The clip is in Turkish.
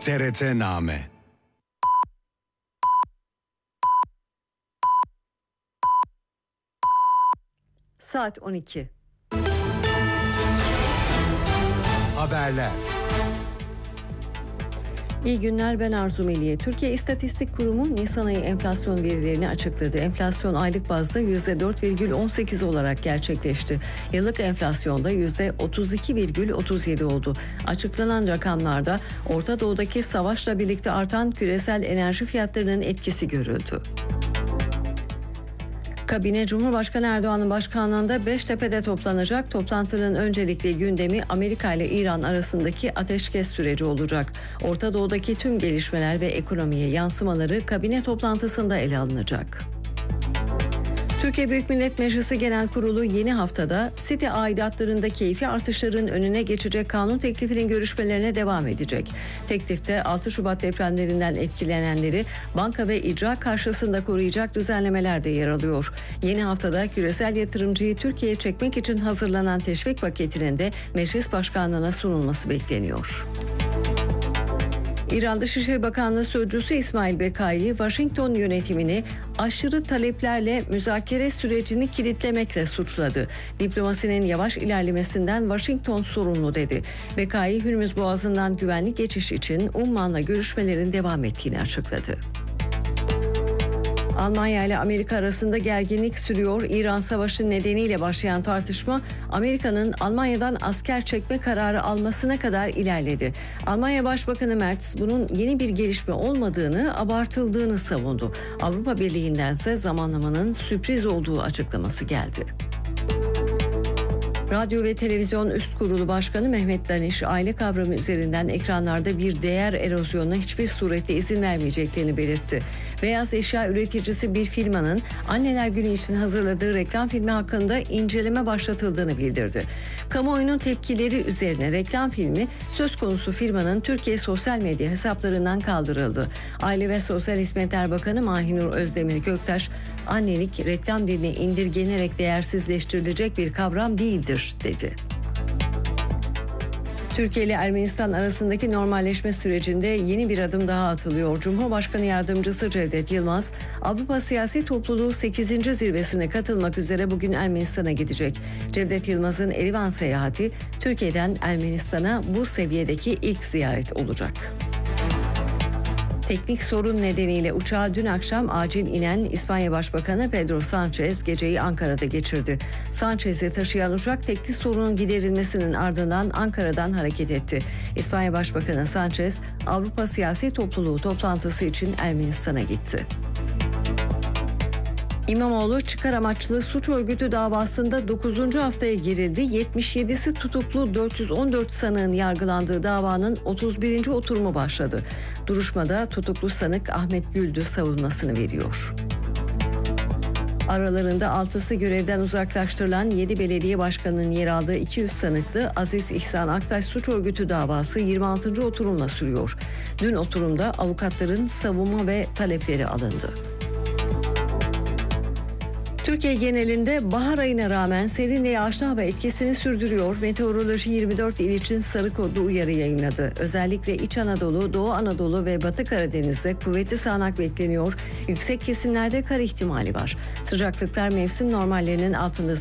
TRT-Name. Saat 12. Haberler. İyi günler, ben Arzu Meliye. Türkiye İstatistik Kurumu Nisan ayı enflasyon verilerini açıkladı. Enflasyon aylık bazda %4,18 olarak gerçekleşti. Yıllık enflasyonda %32,37 oldu. Açıklanan rakamlarda Orta Doğu'daki savaşla birlikte artan küresel enerji fiyatlarının etkisi görüldü. Kabine Cumhurbaşkanı Erdoğan'ın başkanlığında Beştepe'de toplanacak. Toplantının öncelikli gündemi Amerika ile İran arasındaki ateşkes süreci olacak. Orta Doğu'daki tüm gelişmeler ve ekonomiye yansımaları kabine toplantısında ele alınacak. Türkiye Büyük Millet Meclisi Genel Kurulu yeni haftada site aidatlarında keyfi artışların önüne geçecek kanun teklifinin görüşmelerine devam edecek. Teklifte 6 Şubat depremlerinden etkilenenleri banka ve icra karşısında koruyacak düzenlemeler de yer alıyor. Yeni haftada küresel yatırımcıyı Türkiye'ye çekmek için hazırlanan teşvik paketinin de Meclis Başkanlığı'na sunulması bekleniyor. İran Dışişleri Bakanlığı Sözcüsü İsmail Bekai, Washington yönetimini aşırı taleplerle müzakere sürecini kilitlemekle suçladı. Diplomasinin yavaş ilerlemesinden Washington sorumlu dedi. Bekai, Hürmüz Boğazı'ndan güvenli geçiş için Umman'la görüşmelerin devam ettiğini açıkladı. Almanya ile Amerika arasında gerginlik sürüyor. İran Savaşı nedeniyle başlayan tartışma Amerika'nın Almanya'dan asker çekme kararı almasına kadar ilerledi. Almanya Başbakanı Merz bunun yeni bir gelişme olmadığını, abartıldığını savundu. Avrupa Birliği'ndense zamanlamanın sürpriz olduğu açıklaması geldi. Radyo ve Televizyon Üst Kurulu Başkanı Mehmet Daniş, aile kavramı üzerinden ekranlarda bir değer erozyonuna hiçbir surette izin vermeyeceklerini belirtti. Beyaz eşya üreticisi bir firmanın Anneler Günü için hazırladığı reklam filmi hakkında inceleme başlatıldığını bildirdi. Kamuoyunun tepkileri üzerine reklam filmi söz konusu firmanın Türkiye sosyal medya hesaplarından kaldırıldı. Aile ve Sosyal Hizmetler Bakanı Mahinur Özdemir Göktaş, annelik reklam diline indirgenerek değersizleştirilecek bir kavram değildir dedi. Türkiye ile Ermenistan arasındaki normalleşme sürecinde yeni bir adım daha atılıyor. Cumhurbaşkanı Yardımcısı Cevdet Yılmaz, Avrupa Siyasi Topluluğu 8. zirvesine katılmak üzere bugün Ermenistan'a gidecek. Cevdet Yılmaz'ın Erivan seyahati Türkiye'den Ermenistan'a bu seviyedeki ilk ziyaret olacak. Teknik sorun nedeniyle uçağa dün akşam acil inen İspanya Başbakanı Pedro Sánchez geceyi Ankara'da geçirdi. Sánchez'i taşıyan uçak teknik sorunun giderilmesinin ardından Ankara'dan hareket etti. İspanya Başbakanı Sánchez, Avrupa Siyasi Topluluğu toplantısı için Ermenistan'a gitti. İmamoğlu çıkar amaçlı suç örgütü davasında 9. haftaya girildi. 77'si tutuklu 414 sanığın yargılandığı davanın 31. oturumu başladı. Duruşmada tutuklu sanık Ahmet Güldü savunmasını veriyor. Aralarında 6'sı görevden uzaklaştırılan 7 belediye başkanının yer aldığı 200 sanıklı Aziz İhsan Aktaş suç örgütü davası 26. oturumla sürüyor. Dün oturumda avukatların savunma ve talepleri alındı. Türkiye genelinde bahar ayına rağmen serin ve yağışlı hava etkisini sürdürüyor. Meteoroloji 24 il için sarı kodlu uyarı yayınladı. Özellikle İç Anadolu, Doğu Anadolu ve Batı Karadeniz'de kuvvetli sağanak bekleniyor. Yüksek kesimlerde kar ihtimali var. Sıcaklıklar mevsim normallerinin altında